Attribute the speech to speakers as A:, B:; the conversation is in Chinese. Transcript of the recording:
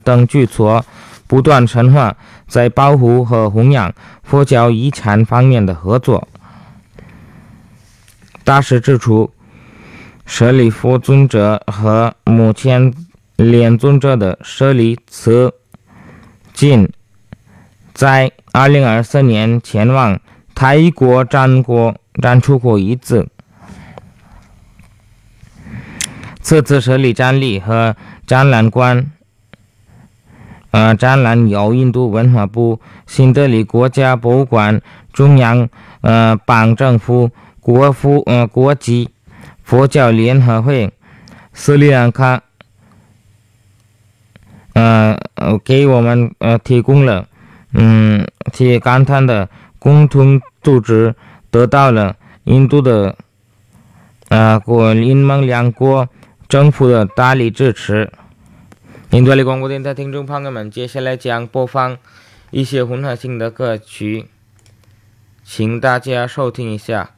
A: 等举措，不断深化在保护和弘扬佛教遗产方面的合作。大师指出，舍利弗尊者和目前莲尊者的舍利次仅在2024年前往泰国展出过一次。此次舍利展礼和展览由印度文化部、新德里国家博物馆、中央邦政府、国际佛教联合会、斯里兰卡给我们提供了提感叹的共同组织，得到了印度的印蒙两国政府的大力支持。印度里广播电台听众朋友们，接下来将播放一些混合性的歌曲，请大家收听一下。